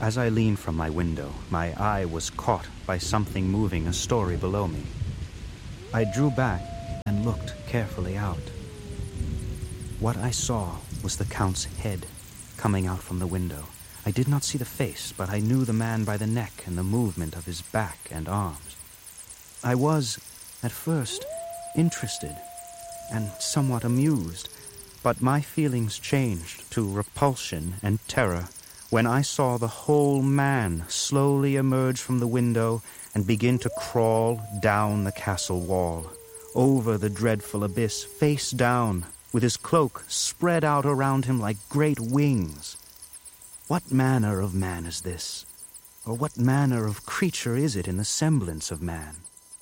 As I leaned from my window, my eye was caught by something moving a story below me. I drew back and looked carefully out. What I saw was the Count's head coming out from the window. I did not see the face, but I knew the man by the neck and the movement of his back and arms. I was, at first, interested and somewhat amused, but my feelings changed to repulsion and terror when I saw the whole man slowly emerge from the window and begin to crawl down the castle wall, over the dreadful abyss, face down, with his cloak spread out around him like great wings. What manner of man is this? Or what manner of creature is it in the semblance of man?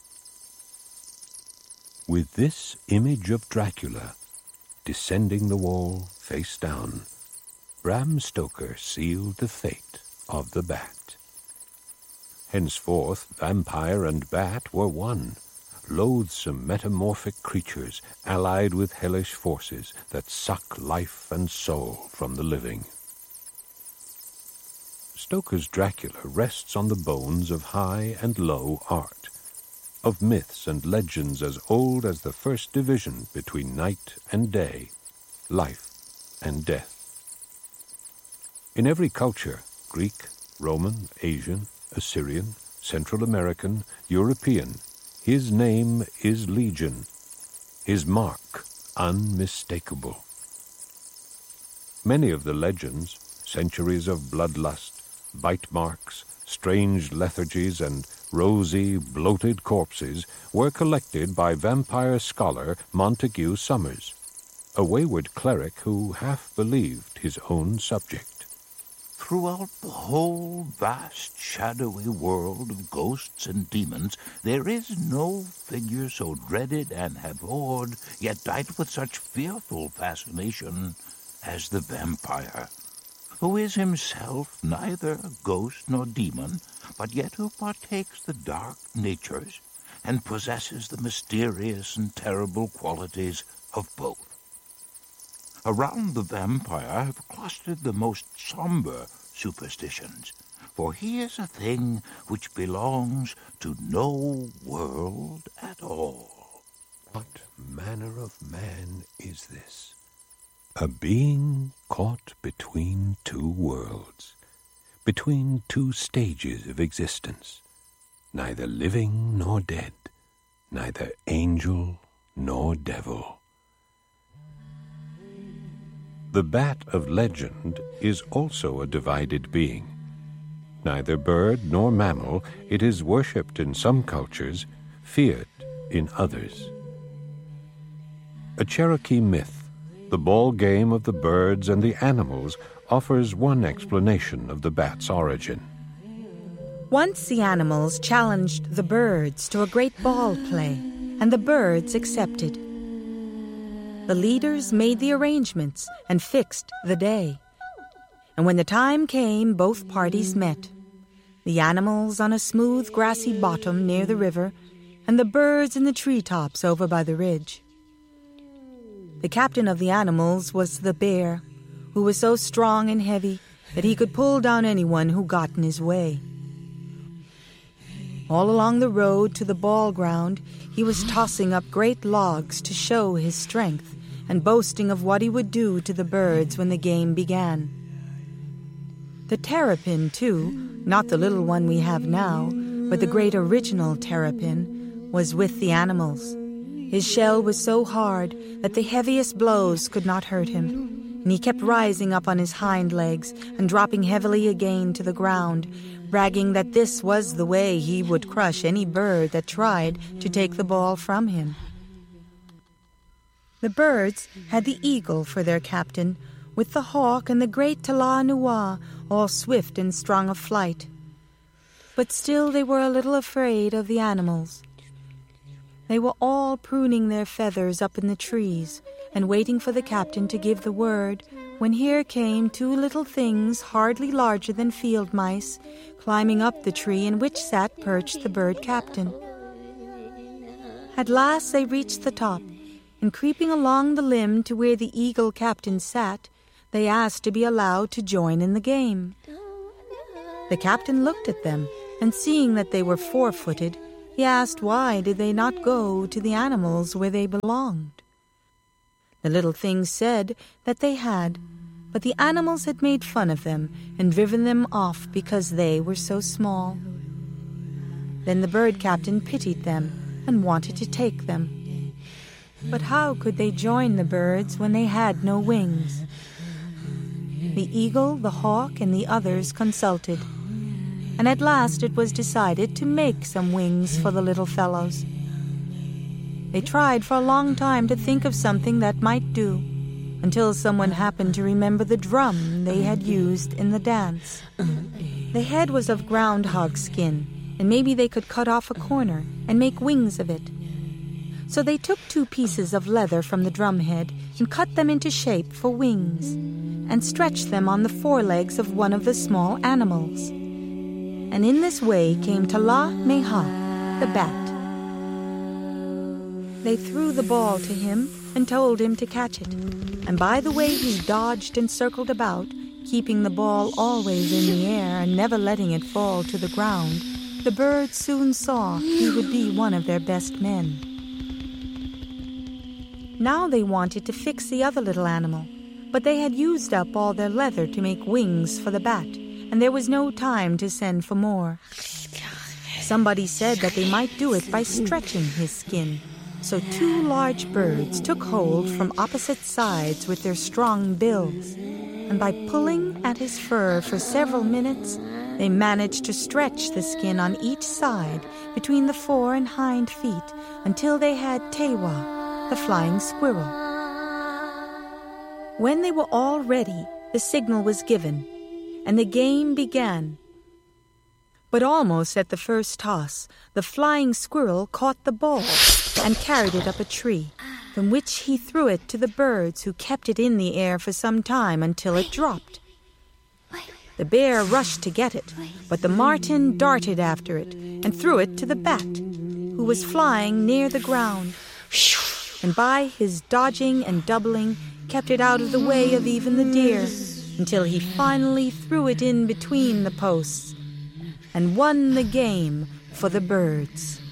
With this image of Dracula, descending the wall face down, Bram Stoker sealed the fate of the bat. Henceforth, vampire and bat were one, loathsome metamorphic creatures allied with hellish forces that suck life and soul from the living. Stoker's Dracula rests on the bones of high and low art, of myths and legends as old as the first division between night and day, life and death. In every culture, Greek, Roman, Asian, Assyrian, Central American, European, his name is Legion, his mark unmistakable. Many of the legends, centuries of bloodlust, bite marks, strange lethargies, and rosy, bloated corpses were collected by vampire scholar Montague Summers, a wayward cleric who half believed his own subject. Throughout the whole vast, shadowy world of ghosts and demons, there is no figure so dreaded and abhorred, yet died with such fearful fascination as the vampire, who is himself neither ghost nor demon, but yet who partakes the dark natures and possesses the mysterious and terrible qualities of both. Around the vampire have clustered the most somber superstitions, for he is a thing which belongs to no world at all. What manner of man is this? A being caught between two worlds, between two stages of existence, neither living nor dead, neither angel nor devil. The bat of legend is also a divided being. Neither bird nor mammal, it is worshipped in some cultures, feared in others. A Cherokee myth, the ball game of the birds and the animals, offers one explanation of the bat's origin. Once the animals challenged the birds to a great ball play, and the birds accepted. The leaders made the arrangements and fixed the day. And when the time came, both parties met. The animals on a smooth, grassy bottom near the river, and the birds in the treetops over by the ridge. The captain of the animals was the bear, who was so strong and heavy that he could pull down anyone who got in his way. All along the road to the ball ground, he was tossing up great logs to show his strength and boasting of what he would do to the birds when the game began. The terrapin, too, not the little one we have now, but the great original terrapin, was with the animals. His shell was so hard that the heaviest blows could not hurt him, and he kept rising up on his hind legs and dropping heavily again to the ground, bragging that this was the way he would crush any bird that tried to take the ball from him. The birds had the eagle for their captain, with the hawk and the great Tala-Nua, all swift and strong of flight. But still they were a little afraid of the animals. They were all pruning their feathers up in the trees and waiting for the captain to give the word, when here came two little things hardly larger than field mice, climbing up the tree in which sat perched the bird captain. At last they reached the top, and creeping along the limb to where the eagle captain sat, they asked to be allowed to join in the game. The captain looked at them, and seeing that they were four-footed, he asked why did they not go to the animals where they belonged. The little things said that they had, but the animals had made fun of them and driven them off because they were so small. Then the bird captain pitied them and wanted to take them. But how could they join the birds when they had no wings? The eagle, the hawk, and the others consulted, and at last it was decided to make some wings for the little fellows. They tried for a long time to think of something that might do, until someone happened to remember the drum they had used in the dance. The head was of groundhog skin, and maybe they could cut off a corner and make wings of it. So they took 2 pieces of leather from the drum head and cut them into shape for wings, and stretched them on the forelegs of one of the small animals. And in this way came Tala-Meha, the bat. They threw the ball to him and told him to catch it, and by the way he dodged and circled about, keeping the ball always in the air and never letting it fall to the ground, the birds soon saw he would be one of their best men. Now they wanted to fix the other little animal, but they had used up all their leather to make wings for the bat, and there was no time to send for more. Somebody said that they might do it by stretching his skin. So 2 large birds took hold from opposite sides with their strong bills, and by pulling at his fur for several minutes, they managed to stretch the skin on each side between the fore and hind feet until they had Tewa, the flying squirrel. When they were all ready, the signal was given, and the game began. But almost at the first toss, the flying squirrel caught the ball and carried it up a tree, from which he threw it to the birds, who kept it in the air for some time until it dropped. The bear rushed to get it, but the marten darted after it and threw it to the bat, who was flying near the ground, and by his dodging and doubling kept it out of the way of even the deer, until he finally threw it in between the posts and won the game for the birds.